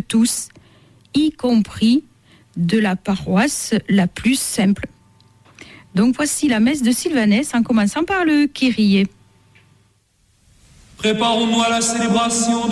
tous, y compris de la paroisse la plus simple. Donc voici la messe de Sylvanès en commençant par le Kyrie. Préparons-nous à la célébration